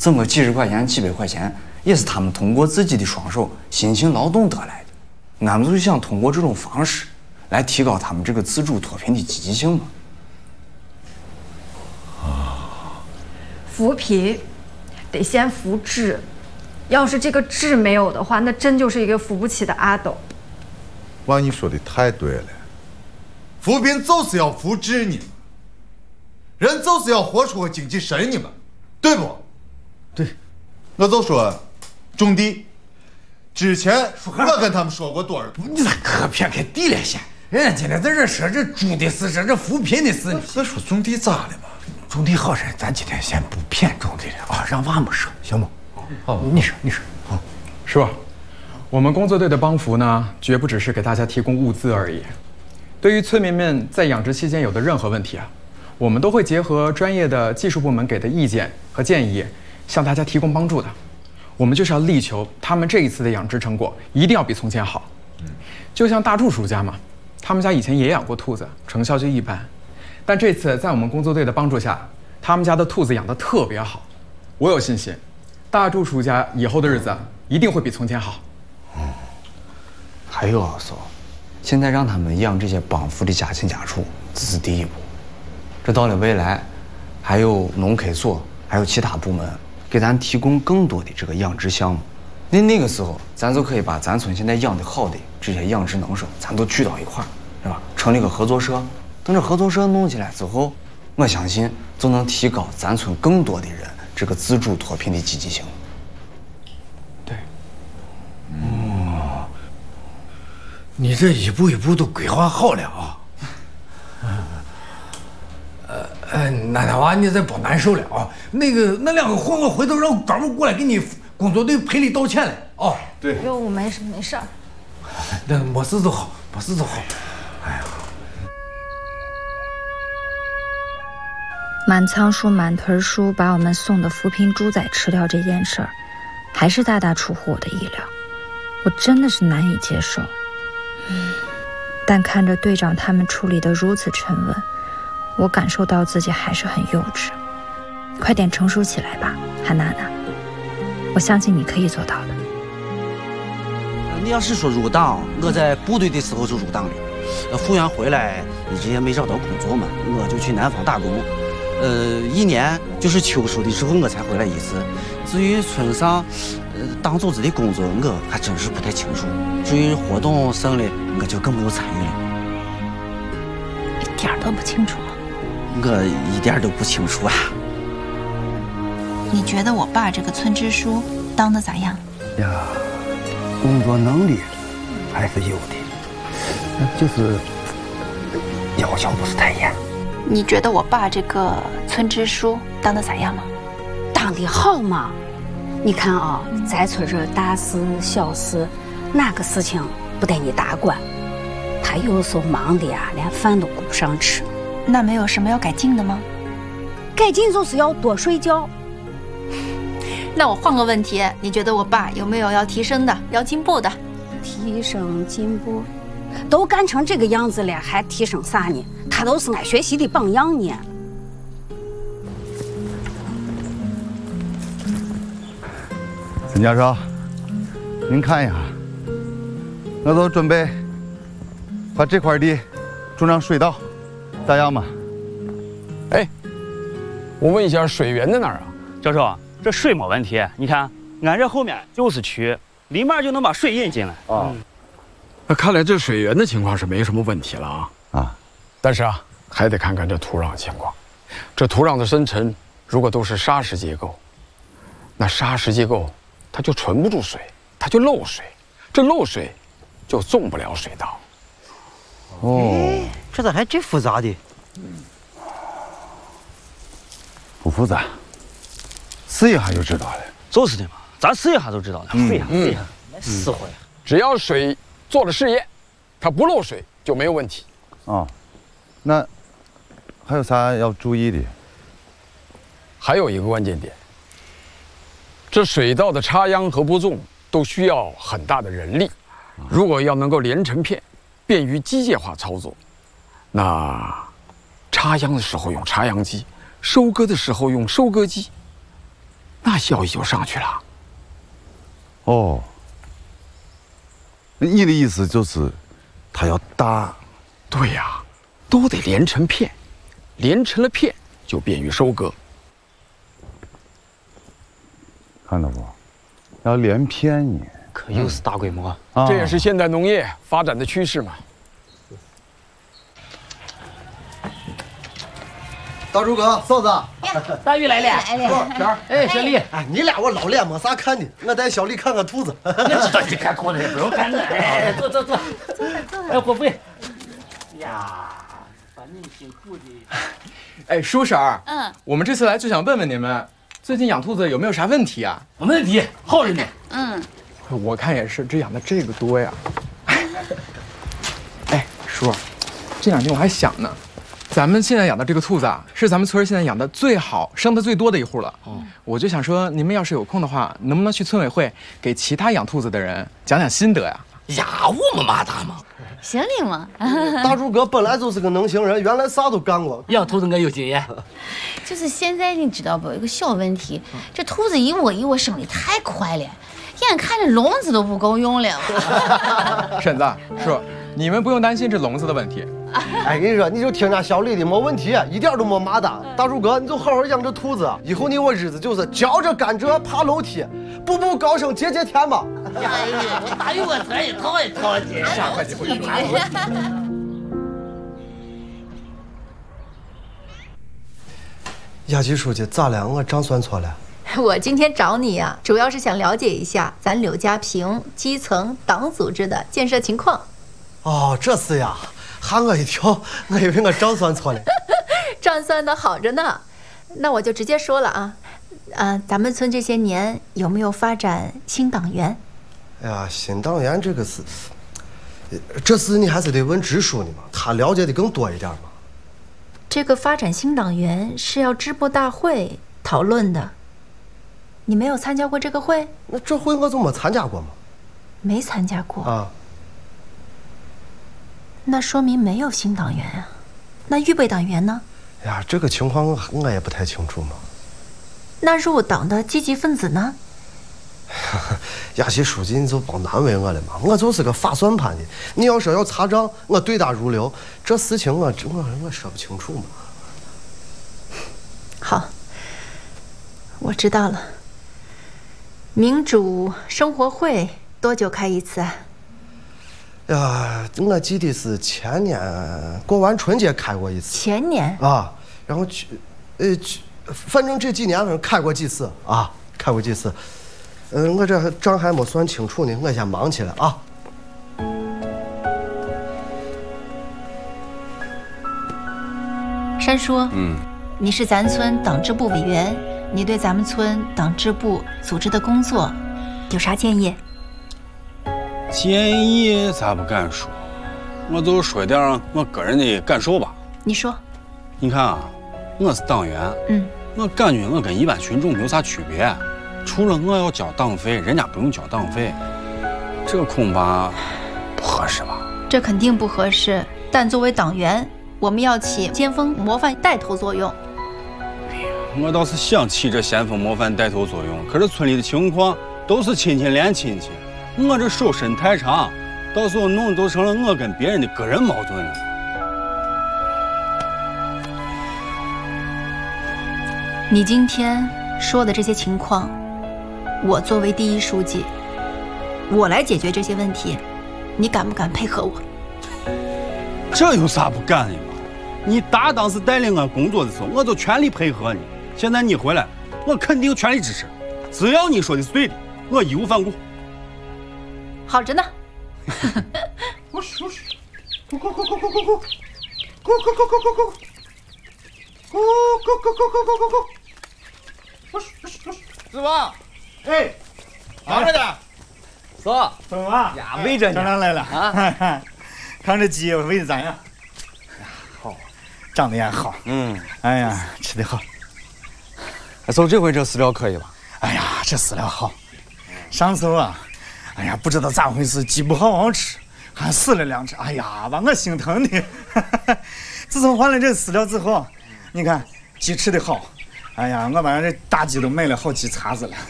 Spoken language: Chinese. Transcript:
挣个几十块钱、几百块钱，也是他们通过自己的双手辛勤劳动得来的。俺们就想通过这种方式来提高他们这个自主脱贫的积极性嘛。 扶贫得先扶志，要是这个志没有的话，那真就是一个扶不起的阿斗。 王，你说的太对了，扶贫就是要扶志你们，人就是要活出个精气神你们，对不？ 对， 我就说，种地，之前我跟他们说过多少遍。 你咋可偏开地了先？人家今天在这说这种的事，说这扶贫的事。 我说种地咋了嘛？ 种地好事，咱今天先不偏种地了啊，让娃们说，行不？好，你说，好， 是吧？我们工作队的帮扶呢，绝不只是给大家提供物资而已。对于村民们在养殖期间有的任何问题啊，我们都会结合专业的技术部门给的意见和建议，向大家提供帮助的。我们就是要力求他们这一次的养殖成果一定要比从前好。就像大柱叔家嘛，他们家以前也养过兔子，成效就一般。但这次在我们工作队的帮助下，他们家的兔子养得特别好，我有信心，大柱叔家以后的日子一定会比从前好。 还有啊，嫂，现在让他们养这些帮扶的家禽家畜只是第一步，这到了未来，还有农科所，还有其他部门给咱提供更多的这个养殖项目。那个时候，咱就可以把咱村现在养的好的这些养殖能手，咱都聚到一块儿，是吧？成立个合作社。等这合作社弄起来之后，我相信就能提高咱村更多的人这个自主脱贫的积极性。 对， 你这一步一步都规划好了啊。那娃你这别难受了啊。那两个混混回头让专门过来给你工作队赔礼道歉来啊。 对， 哟，没事没事。 那没事就好，没事就好。哎呀。 满仓鼠、满屯鼠把我们送的扶贫猪仔吃掉这件事儿，还是大大出乎我的意料，我真的是难以接受。但看着队长他们处理得如此沉稳，我感受到自己还是很幼稚。快点成熟起来吧，韩娜娜，我相信你可以做到的。 你要是说入党，我在部队的时候就入党了，复员回来一直也没找到工作嘛，我就去南方打工。一年就是秋收的时候我才回来一次。至于村上，党组织的工作我还真是不太清楚。至于活动什么的，我就更没有参与了。 一点都不清楚吗？ 我一点都不清楚啊。 你觉得我爸这个村支书当得咋样？ 呀，工作能力还是有的，就是要求不是太严。 你觉得我爸这个村支书当得咋样吗？ 当得好嘛！你看啊，咱村这大事小事，哪个事情不得你大管？他有时候忙的呀，连饭都顾不上吃。 那没有什么要改进的吗？ 改进就是要多睡觉。 那我换个问题，你觉得我爸有没有要提升的、要进步的？ 提升进步，都干成这个样子了，还提升啥呢？他都是俺学习的榜样呢。 孙教授，您看一下，我都准备把这块地种上水稻，咋样嘛？ 哎，我问一下，水源在哪儿啊？ 教授，这水没问题，你看俺这后面就是渠，立马就能把水引进来。 那看来这水源的情况是没什么问题了啊。但是啊，还得看看这土壤情况。这土壤的深层如果都是砂石结构，那砂石结构它就存不住水，它就漏水，这漏水就种不了水稻。 这咋还这复杂的？ 不复杂，试一下就知道了。 就是的嘛，咱试一下就知道了。试一下，来试会。 只要水做了试验，它不漏水就没有问题。 那还有啥要注意的？ 还有一个关键点，这水稻的插秧和播种都需要很大的人力，如果要能够连成片，便于机械化操作，那插秧的时候用插秧机，收割的时候用收割机， 那效益就上去了。 哦，你的意思就是它要大？ 对呀，都得连成片，连成了片就便于收割。 看到不？要连片呢， 可又是大规模啊！这也是现代农业发展的趋势嘛。 大柱哥，嫂子， 大玉来了， 小儿， 哎，小丽， 哎，你俩我老脸没啥看的，我带小丽看看兔子。 你知道你看兔子，不用看了。哎，坐。哎，伙夫。呀，反正挺酷的。 哎，叔婶儿，我们这次来就想问问你们，最近养兔子有没有啥问题啊？ 没问题，好着呢。 我看也是，这养的这个多呀。哎，叔，这两天我还想呢。咱们现在养的这个兔子啊，是咱们村现在养的最好、生的最多的一户了。我就想说，你们要是有空的话，能不能去村委会给其他养兔子的人讲讲心得呀？ 呀，我们嘛大嘛， 行的嘛。 大柱哥本来就是个能行人，原来啥都干过。 养兔子我有经验。 就是现在你知道不？有个小问题，这兔子一窝生的太快了，眼看着笼子都不够用了。 婶子，叔，你们不用担心这笼子的问题。 哎，跟你说，你就听家小丽的，没问题，一点都没麻的。大柱哥，你就好好养这兔子，以后你我日子就是嚼着甘蔗爬楼梯，步步高升节节甜吧。 哎呀，我大有我这一套的。 啥快去不去？ 亚季书记，咋了？我账算错了。 我今天找你呀，主要是想了解一下咱柳家坪基层党组织的建设情况。 哦，这是呀。吓我一跳，我以为我账算错了。 账算的好着呢，那我就直接说了啊，咱们村这些年有没有发展新党员？ 哎呀，新党员这个是，这事你还是得问支书呢嘛，他了解的更多一点嘛。 这个发展新党员是要支部大会讨论的，你没有参加过这个会？ 那这会我就没参加过嘛。 没参加过啊。 那说明没有新党员啊，那预备党员呢？ 哎呀，这个情况我也不太清楚嘛。 那入党的积极分子呢？ 亚西书记，你就别难为我了嘛，我就是个发算盘的。你要说要查账，我对答如流，这事情我说不清楚嘛。 好，我知道了。民主生活会多久开一次啊？ 呀，我记得是前年过完春节开过一次。 前年啊，然后反正这几年反正开过几次啊，开过几次。我这账还没算清楚呢，我先忙起来啊。 山叔，你是咱村党支部委员，你对咱们村党支部组织的工作有啥建议？ 建议咱不敢说，我就说点我个人的感受吧。 你说。 你看啊，我是党员，我感觉我跟一般群众没有啥区别，除了我要交党费，人家不用交党费，这恐怕不合适吧？ 这肯定不合适。但作为党员，我们要起先锋模范带头作用。 我倒是想起这先锋模范带头作用，可是村里的情况都是亲戚连亲戚。我这手伸太长，到时候弄都成了我跟别人的个人矛盾了。 你今天说的这些情况，我作为第一书记，我来解决这些问题，你敢不敢配合我？ 这有啥不敢的吗？你搭档是带领我工作的时候，我就全力配合你。现在你回来，我肯定全力支持，只要你说的是对的，我义无反顾。 好着呢。 师傅，哎，忙着呢。 走， 怎么了？ 呀，围着你。 当然来了啊！看这鸡喂的咋样？好，长得也好。哎呀，吃的好。 走，这回这饲料可以吧？ 哎呀，这饲料好。上次啊，哎呀，不知道咋回事，鸡不好吃，还死了2只。哎呀，把我心疼的。自从换了这饲料之后，你看鸡吃的好， 哎呀，我把这大鸡都买了好几茬子了。